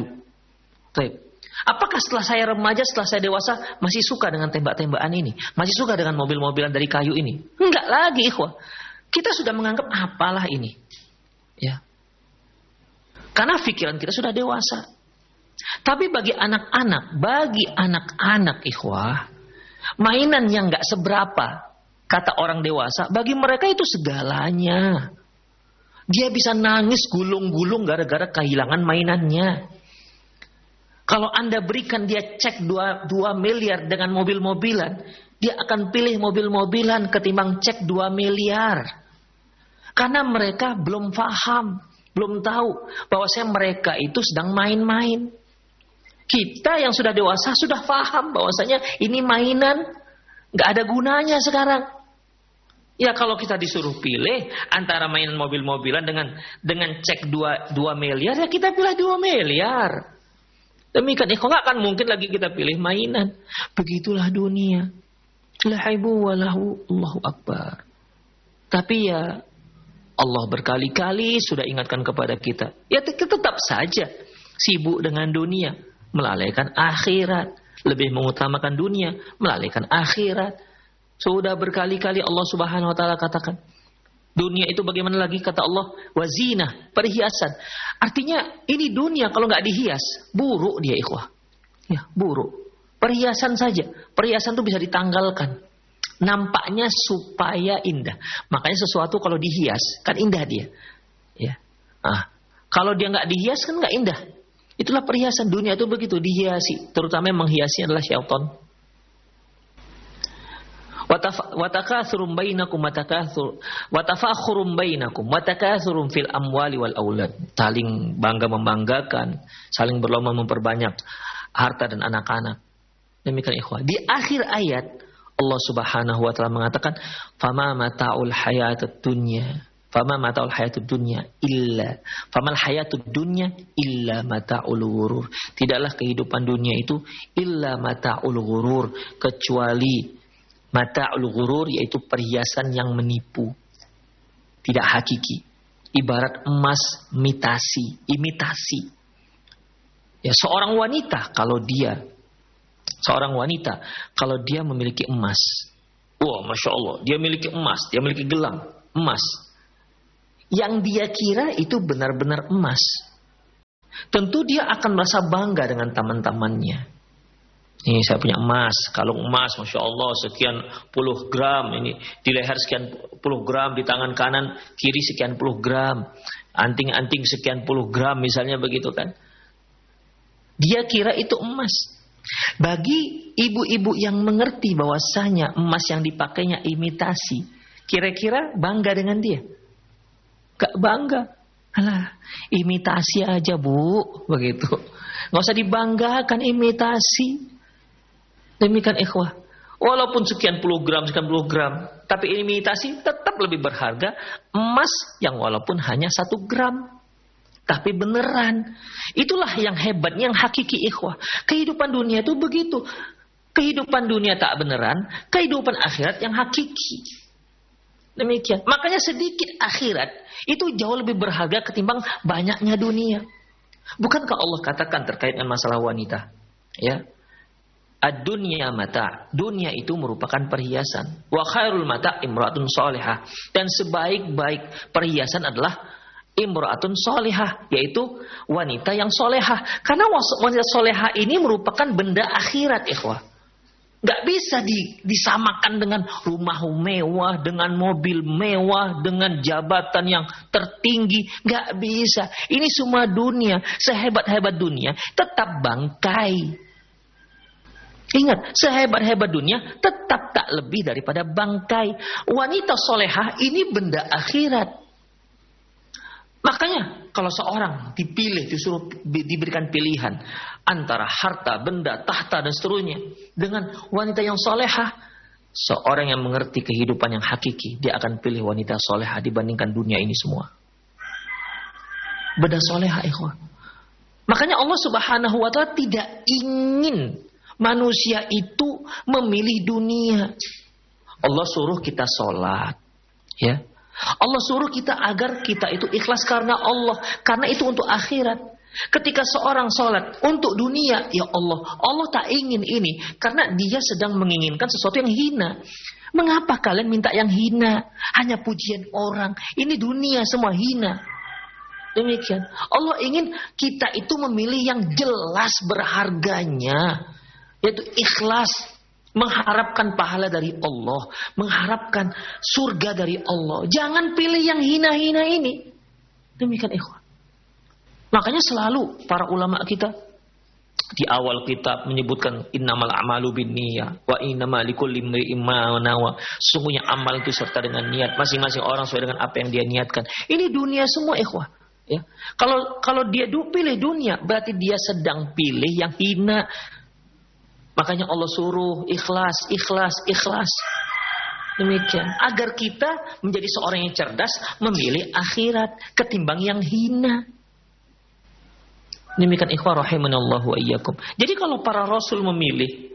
Apakah setelah saya remaja, setelah saya dewasa masih suka dengan tembak-tembakan ini? Masih suka dengan mobil-mobilan dari kayu ini? Enggak lagi ikhwah. Kita sudah menganggap apalah ini. Ya. Karena pikiran kita sudah dewasa. Tapi bagi anak-anak, bagi anak-anak ikhwah, mainan yang enggak seberapa, kata orang dewasa, bagi mereka itu segalanya. Dia bisa nangis gulung-gulung gara-gara kehilangan mainannya. Kalau Anda berikan dia cek dua miliar dengan mobil-mobilan, dia akan pilih mobil-mobilan ketimbang cek dua miliar. Karena mereka belum paham, belum tahu bahwasanya mereka itu sedang main-main. Kita yang sudah dewasa sudah paham bahwasanya ini mainan, nggak ada gunanya sekarang. Ya kalau kita disuruh pilih antara mainan mobil-mobilan dengan dengan cek dua miliar, ya kita pilih dua miliar. Demikian, eh, kok nggak akan mungkin lagi kita pilih mainan. Begitulah dunia. Lahibu walahu Allahu Akbar. Tapi ya Allah berkali-kali sudah ingatkan kepada kita. Ya kita tetap saja sibuk dengan dunia, melalaikan akhirat. Lebih mengutamakan dunia, melalaikan akhirat. Sudah berkali-kali Allah Subhanahu wa taala katakan, dunia itu bagaimana lagi, kata Allah, wazinah, perhiasan. Artinya ini dunia kalau nggak dihias, buruk dia, ikhwah. Ya, buruk. Perhiasan saja. Perhiasan itu bisa ditanggalkan. Nampaknya supaya indah. Makanya sesuatu kalau dihias kan indah dia. Ya. Ah, kalau dia nggak dihias kan nggak indah. Itulah perhiasan dunia itu begitu, dihiasi. Terutama yang menghiasi adalah syaitan. Watakathurum bainakum watakathur watafakhurum bainakum watakathurum fil amwali wal aulad. Saling bangga membanggakan, saling berlomba memperbanyak harta dan anak-anak. Demikian ikhwah. Di akhir ayat Allah Subhanahu wa taala mengatakan, "Fama mata'ul hayatud dunya, fama mata'ul hayatud dunya illa famal hayatud dunya illa mata'ul ghurur." Tidaklah kehidupan dunia itu illa mata'ul ghurur, kecuali mata'ul ghurur, yaitu perhiasan yang menipu, tidak hakiki. Ibarat emas imitasi, imitasi. Ya, seorang wanita kalau dia seorang wanita kalau dia memiliki emas, wah, masya Allah, dia memiliki emas, dia memiliki gelang emas, yang dia kira itu benar-benar emas. Tentu dia akan merasa bangga dengan teman-temannya. Ini saya punya emas, kalung emas, masya Allah sekian puluh gram, ini di leher sekian puluh gram, di tangan kanan kiri sekian puluh gram, anting-anting sekian puluh gram, misalnya begitu kan. Dia kira itu emas. Bagi ibu-ibu yang mengerti bahwasanya emas yang dipakainya imitasi, kira-kira bangga dengan dia? Gak bangga. Alah, imitasi aja bu, begitu. Gak usah dibanggakan imitasi. Demikian ikhwah. Walaupun sekian puluh gram, sekian puluh gram, tapi imitasi tetap lebih berharga emas yang walaupun hanya satu gram. Tapi beneran. Itulah yang hebat, yang hakiki ikhwah. Kehidupan dunia itu begitu. Kehidupan dunia tak beneran, kehidupan akhirat yang hakiki. Demikian. Makanya sedikit akhirat itu jauh lebih berharga ketimbang banyaknya dunia. Bukankah Allah katakan terkait dengan masalah wanita? Ya. Ad-dunya mata. Dunia itu merupakan perhiasan. Wa khairul mata imra'atun salihah. Dan sebaik-baik perhiasan adalah imra'atun salihah, yaitu wanita yang solehah. Karena wanita solehah ini merupakan benda akhirat, ikhwah. Gak bisa di, disamakan dengan rumah mewah, dengan mobil mewah, dengan jabatan yang tertinggi. Gak bisa. Ini semua dunia, sehebat-hebat dunia, tetap bangkai. Ingat, sehebat-hebat dunia tetap tak lebih daripada bangkai. Wanita solehah ini benda akhirat. Makanya kalau seorang dipilih, disuruh diberikan pilihan antara harta, benda, tahta dan seterusnya dengan wanita yang solehah, seorang yang mengerti kehidupan yang hakiki, dia akan pilih wanita solehah dibandingkan dunia ini semua. Benda solehah, ikhwan. Makanya Allah Subhanahu wa taala tidak ingin manusia itu memilih dunia. Allah suruh kita sholat, ya. Allah suruh kita agar kita itu ikhlas karena Allah, karena itu untuk akhirat. Ketika seorang sholat untuk dunia, ya Allah, Allah tak ingin ini, karena dia sedang menginginkan sesuatu yang hina. Mengapa kalian minta yang hina? Hanya pujian orang. Ini dunia semua hina. Demikian. Allah ingin kita itu memilih yang jelas berharganya, yaitu ikhlas, mengharapkan pahala dari Allah, mengharapkan surga dari Allah. Jangan pilih yang hina-hina ini. Demikian ikhwan. Makanya selalu para ulama kita Di awal kitab menyebutkan innamal a'malu binniyah wa innamal likulli imri'in ma nawa. Sungguhnya amal itu serta dengan niat, masing-masing orang sesuai dengan apa yang dia niatkan. Ini dunia semua, ikhwah. Ya. Kalau kalau dia pilih dunia, berarti dia sedang pilih yang hina. Makanya Allah suruh ikhlas, ikhlas, ikhlas. Demikian. Agar kita menjadi seorang yang cerdas, memilih akhirat ketimbang yang hina. Demikian ikhwah rahimanallahu wa iyyakum. Jadi kalau para rasul memilih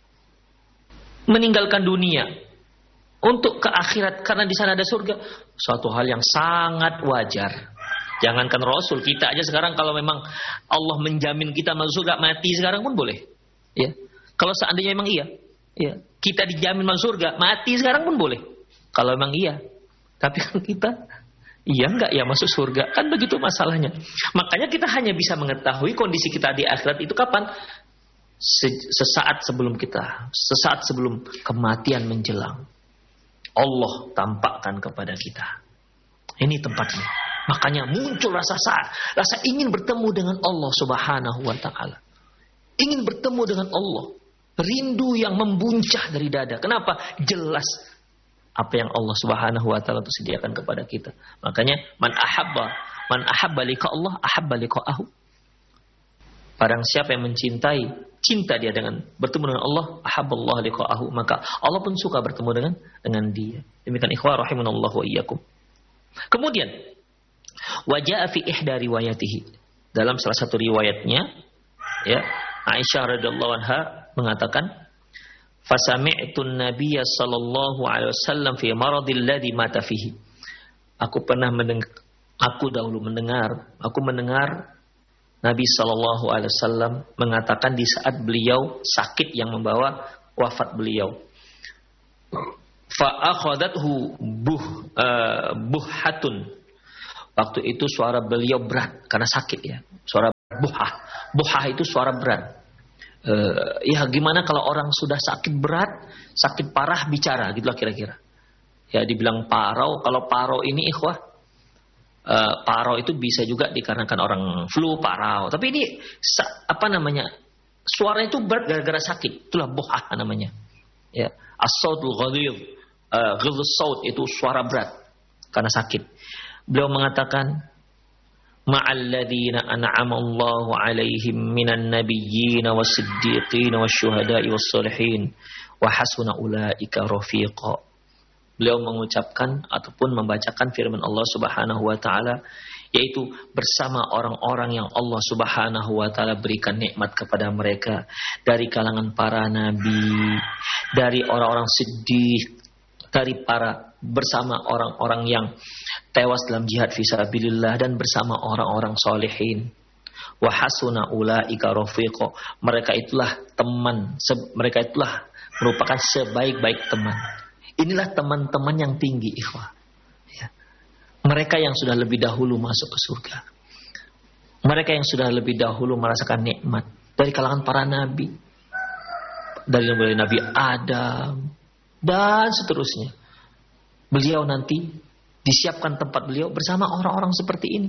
meninggalkan dunia untuk ke akhirat karena di sana ada surga, suatu hal yang sangat wajar. Jangankan rasul, kita aja sekarang kalau memang Allah menjamin kita masuk surga, mati sekarang pun boleh. Ya. Kalau seandainya memang iya, ya, kita dijamin masuk surga, mati sekarang pun boleh. Kalau memang iya. Tapi kan kita iya enggak ya masuk surga? Kan begitu masalahnya. Makanya kita hanya bisa mengetahui kondisi kita di akhirat itu kapan? Sesaat sebelum kita, sesaat sebelum kematian menjelang. Allah tampakkan kepada kita. Ini tempatnya. Makanya muncul rasa rasa ingin bertemu dengan Allah Subhanahu wa taala. Ingin bertemu dengan Allah. Rindu yang membuncah dari dada. Kenapa? Jelas apa yang Allah Subhanahu wa taala itu sediakan kepada kita. Makanya man ahabba man ahabba liqa Allah ahabba liqa'ahu. Barang siapa yang mencintai, cinta dia dengan bertemu dengan Allah, ahabballahu liqa'ahu, maka Allah pun suka bertemu dengan dengan dia. Demikian ikhwah rahimanallahu wa iyyakum. Kemudian wajaa fi ihda riwayatihi, dalam salah satu riwayatnya ya, Aisyah radhiyallahu anha mengatakan, fasami'tun nabiyya sallallahu alaihi wasallam fi maradil ladzi mata fihi. Aku pernah mendengar, aku dahulu mendengar, aku mendengar Nabi sallallahu alaihi wasallam mengatakan di saat beliau sakit yang membawa wafat beliau. Fa akhadathu buh uh, buhatun. Waktu itu suara beliau berat karena sakit ya. Suara buhah. Buhah itu suara berat. Uh, ya gimana kalau orang sudah sakit berat, sakit parah bicara, gitulah kira-kira. Ya dibilang parau, kalau parau ini ikhwah, uh, parau itu bisa juga dikarenakan orang flu, parau. Tapi ini apa namanya? Suara itu berat gara-gara sakit, itulah buhah namanya. Ya, as-sautul ghadhir, uh, ghadhus saut itu suara berat karena sakit. Beliau mengatakan, ma'alladzina an'ama Allahu 'alaihim minan nabiyyin was-siddiqin wasyuhada'i was-shalihin wa hasuna ulaika rafiqa. Beliau mengucapkan ataupun membacakan firman Allah Subhanahu wa taala, yaitu bersama orang-orang yang Allah Subhanahu wa taala berikan nikmat kepada mereka dari kalangan para nabi, dari orang-orang siddiq, dari para bersama orang-orang yang tewas dalam jihad fisabilillah dan bersama orang-orang solehin. Wa hasuna ulaika rafiqa. Mereka itulah teman, mereka itulah merupakan sebaik-baik teman. Inilah teman-teman yang tinggi, ikhwah. Ya. Mereka yang sudah lebih dahulu masuk ke surga. Mereka yang sudah lebih dahulu merasakan nikmat dari kalangan para nabi. Dari mulai Nabi Adam dan seterusnya. Beliau nanti disiapkan tempat beliau bersama orang-orang seperti ini.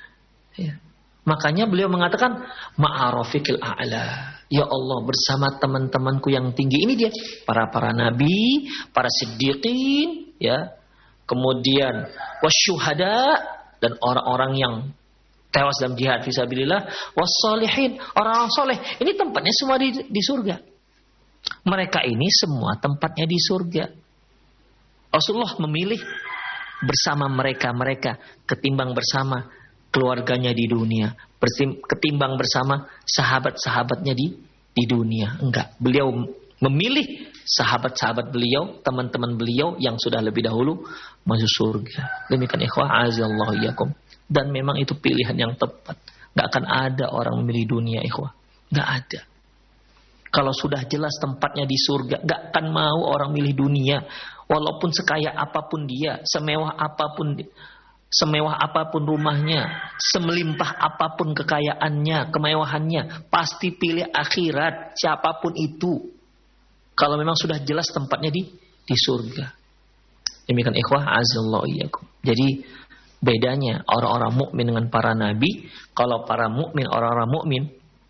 Ya. Makanya beliau mengatakan ma'arafiqil a'la. Ya Allah, bersama teman-temanku yang tinggi. Ini dia para para nabi, para siddiqin, ya. Kemudian wasyuhada dan orang-orang yang tewas dalam jihad fisabilillah, wassalihin, orang-orang soleh. Ini tempatnya semua di, di surga. Mereka ini semua tempatnya di surga. Rasulullah memilih bersama mereka-mereka ketimbang bersama keluarganya di dunia, ketimbang bersama sahabat-sahabatnya di di dunia. Enggak, beliau memilih sahabat-sahabat beliau, teman-teman beliau yang sudah lebih dahulu masuk surga. Demikian ikhwah azallahu iyyakum. Dan memang itu pilihan yang tepat. Enggak akan ada orang memilih dunia, ikhwah. Enggak ada. Kalau sudah jelas tempatnya di surga, enggak akan mau orang milih dunia. Walaupun sekaya apapun dia, semewah apapun semewah apapun rumahnya, semelimpah apapun kekayaannya, kemewahannya, pasti pilih akhirat siapapun itu. Kalau memang sudah jelas tempatnya di di surga. Demikian ikhwah azallahu iyyakum. Jadi bedanya orang-orang mukmin dengan para nabi, kalau para mukmin, orang-orang mukmin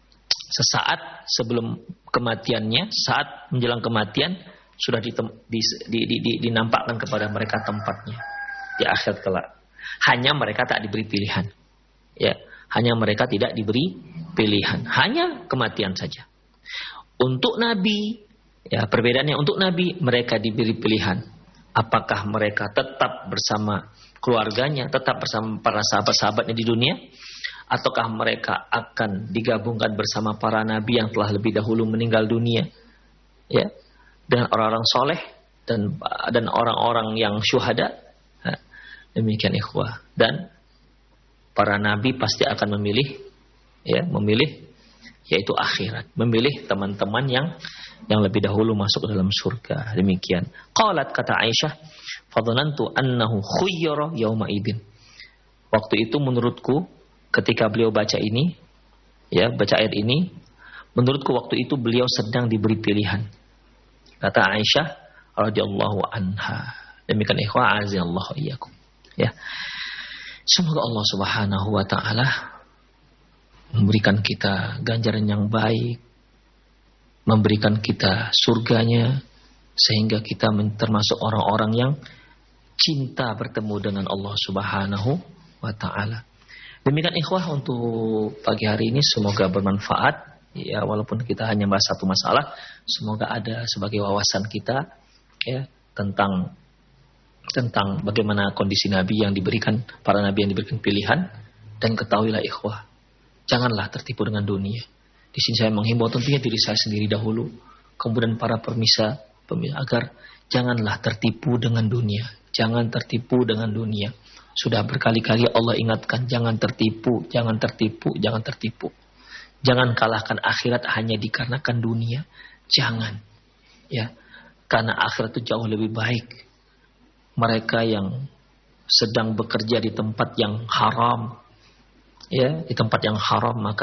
sesaat sebelum kematiannya, saat menjelang kematian sudah ditem, di, di, di, di, dinampakkan kepada mereka tempatnya di akhirat kelak. Hanya mereka tak diberi pilihan. Ya, hanya mereka tidak diberi pilihan, hanya kematian saja. Untuk nabi, ya perbedaannya, untuk nabi mereka diberi pilihan. Apakah mereka tetap bersama keluarganya, tetap bersama para sahabat-sahabatnya di dunia, ataukah mereka akan digabungkan bersama para nabi yang telah lebih dahulu meninggal dunia, ya, dengan orang-orang soleh dan dan orang-orang yang syuhada. Nah, demikian ikhwah. Dan para nabi pasti akan memilih, ya, memilih yaitu akhirat, memilih teman-teman yang yang lebih dahulu masuk ke dalam surga. Demikian. Qalat, kata Aisyah, fadhanantu annahu khuyyira yauma idin. Waktu itu menurutku ketika beliau baca ini, ya, baca ayat ini, menurutku waktu itu beliau sedang diberi pilihan. Kata Aisyah radhiyallahu anha. Demikian ikhwah azallahu iyyakum. Ya. Semoga Allah Subhanahu wa taala memberikan kita ganjaran yang baik, memberikan kita surganya, sehingga kita termasuk orang-orang yang cinta bertemu dengan Allah Subhanahu wa taala. Demikian ikhwah untuk pagi hari ini, semoga bermanfaat. Ya, walaupun kita hanya bahas satu masalah, semoga ada sebagai wawasan kita, ya, tentang tentang bagaimana kondisi Nabi yang diberikan, para Nabi yang diberikan pilihan. Dan ketahuilah ikhwah, janganlah tertipu dengan dunia. Di sini saya menghimbau tentunya diri saya sendiri dahulu, kemudian para permisa, pemirsa, agar janganlah tertipu dengan dunia. Jangan tertipu dengan dunia. Sudah berkali-kali Allah ingatkan, jangan tertipu, jangan tertipu, jangan tertipu. Jangan kalahkan akhirat hanya dikarenakan dunia. Jangan. Ya. Karena akhirat itu jauh lebih baik. Mereka yang sedang bekerja di tempat yang haram, ya, di tempat yang haram, maka